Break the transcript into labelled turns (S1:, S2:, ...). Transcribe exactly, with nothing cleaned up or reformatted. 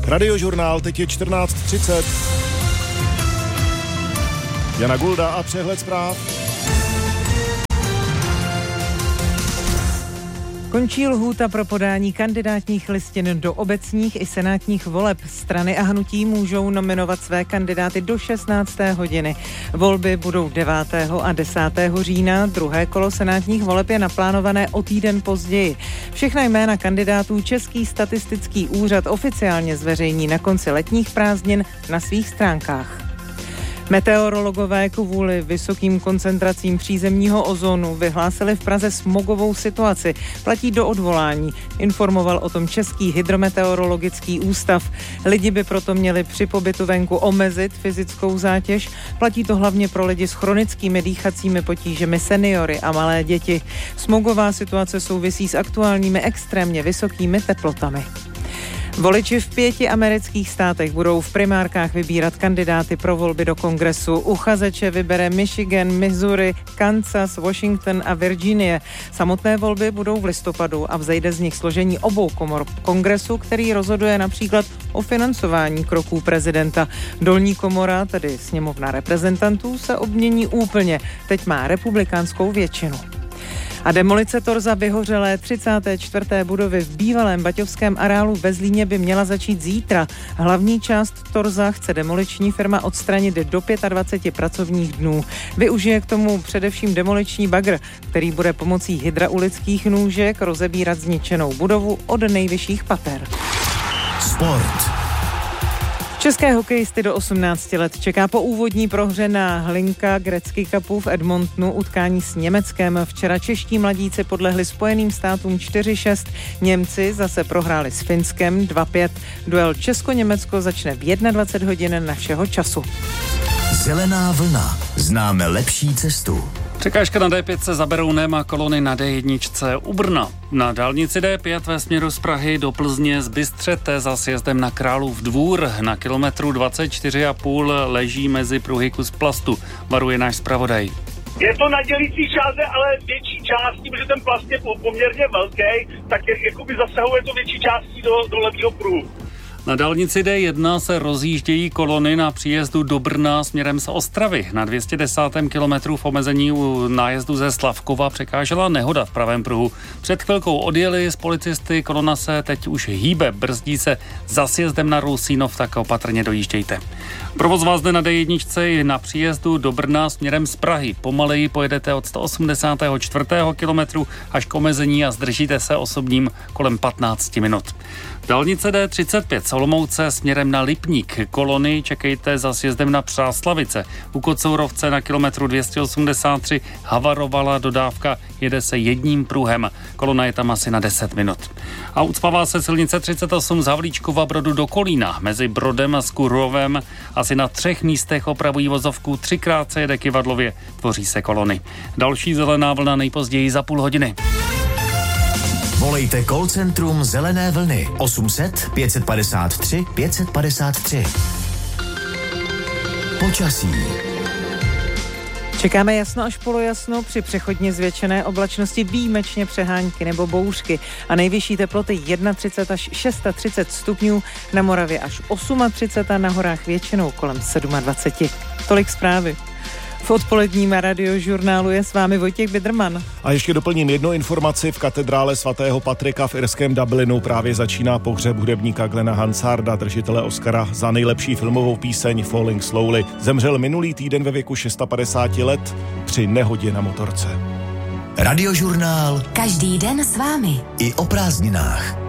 S1: Radiožurnál, teď je čtrnáct třicet. Jana Gulda a přehled zpráv.
S2: Končí lhůta pro podání kandidátních listin do obecních i senátních voleb. Strany a hnutí můžou nominovat své kandidáty do šestnácté hodiny. Volby budou devátého a desátého října, druhé kolo senátních voleb je naplánované o týden později. Všechna jména kandidátů Český statistický úřad oficiálně zveřejní na konci letních prázdnin na svých stránkách. Meteorologové kvůli vysokým koncentracím přízemního ozonu vyhlásili v Praze smogovou situaci. Platí do odvolání, informoval o tom Český hydrometeorologický ústav. Lidi by proto měli při pobytu venku omezit fyzickou zátěž. Platí to hlavně pro lidi s chronickými dýchacími potížemi, seniory a malé děti. Smogová situace souvisí s aktuálními extrémně vysokými teplotami. Voliči v pěti amerických státech budou v primárkách vybírat kandidáty pro volby do kongresu. Uchazeče vybere Michigan, Missouri, Kansas, Washington a Virginie. Samotné volby budou v listopadu a vzejde z nich složení obou komor kongresu, který rozhoduje například o financování kroků prezidenta. Dolní komora, tedy sněmovna reprezentantů, se obmění úplně. Teď má republikánskou většinu. A demolice torza vyhořelé třicáté čtvrté budovy v bývalém baťovském areálu ve Zlíně by měla začít zítra. Hlavní část torza chce demoliční firma odstranit do dvaceti pěti pracovních dnů. Využije k tomu především demoliční bagr, který bude pomocí hydraulických nůžek rozebírat zničenou budovu od nejvyšších pater.
S3: Sport.
S2: České hokejisty do osmnácti let čeká po úvodní prohře na Hlinka Gretzky Cupu v Edmontonu utkání s Německem. Včera čeští mladíci podlehli Spojeným státům čtyři šest, Němci zase prohráli s Finskem dva pět. Duel Česko-Německo začne v dvacet jedna hodin našeho času.
S3: Zelená vlna. Známe lepší cestu.
S4: Překážka na D pět se za Berounem a kolony na D jedna u Brna. Na dálnici D pět ve směru z Prahy do Plzně z Bystřete za sjezdem na Králův Dvůr na kilometru dvacet čtyři a půl leží mezi pruhy kus plastu, varuje náš zpravodaj.
S5: Je to na dělící čáře, ale větší částí, protože ten plast je poměrně velký, tak jakoby zasahuje to větší částí do, do levého pruhu.
S4: Na dálnici D jedna se rozjíždějí kolony na příjezdu do Brna směrem z Ostravy. Na dvě stě desátém kilometru v omezení u nájezdu ze Slavkova překážela nehoda v pravém pruhu. Před chvilkou odjeli s policisty, kolona se teď už hýbe, brzdí se za sjezdem na Rusínov, tak opatrně dojíždějte. Provoz vás jde na D jedna i na příjezdu do Brna směrem z Prahy. Pomaleji pojedete od sto osmdesátého čtvrtého kilometru až k omezení a zdržíte se osobním kolem patnáct minut. Dálnice D třicet pět Olomouce směrem na Lipník. Kolony čekejte za sjezdem na Přáslavice. U Kocourovce na kilometru dvě stě osmdesát tři havarovala dodávka, jede se jedním pruhem. Kolona je tam asi na deset minut. A ucpává se silnice třicet osm z Havlíčkova Brodu do Kolína. Mezi Brodem a Skurovem asi na třech místech opravují vozovku, třikrát se jede kyvadlově, tvoří se kolony. Další zelená vlna nejpozději za půl hodiny.
S3: Volejte call centrum Zelené vlny osm set pět padesát tři pět padesát tři. Počasí.
S2: Čekáme jasno až polojasno, při přechodně zvětšené oblačnosti výjimečně přehánky nebo bouřky a nejvyšší teploty třicet jedna až třicet šest stupňů, na Moravě až třicet osm a na horách většinou kolem dvacet sedm. Tolik zprávy. V odpoledním radiožurnálu je s vámi Vojtěch Bidrman.
S1: A ještě doplním jednu informaci. V katedrále svatého Patrika v irském Dublinu právě začíná pohřeb hudebníka Glena Hansarda, držitele Oscara za nejlepší filmovou píseň Falling Slowly. Zemřel minulý týden ve věku padesát šest let při nehodě na motorce.
S3: Radiožurnál.
S6: Každý den s vámi.
S3: I o prázdninách.